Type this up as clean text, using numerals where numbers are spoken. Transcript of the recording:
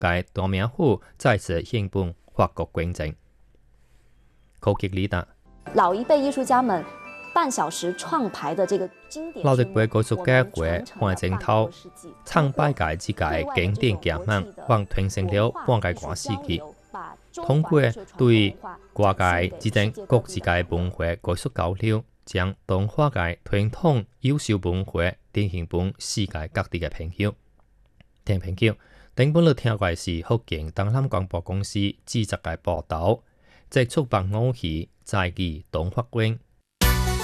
该大名府再次兴办法国军政。高级李达， 老一辈艺术家们半小时创牌的这个经典， 老一辈艺术家会半钟头唱拜界之界经典剧目，往传承了半个半世纪。通过对跨界之间各自界文化艺术交流，将动画界传统优秀文化展现给世界各地嘅朋友。听朋友，顶本你听过是福建东南广播公司记者嘅报道，即出版5期在记动画馆。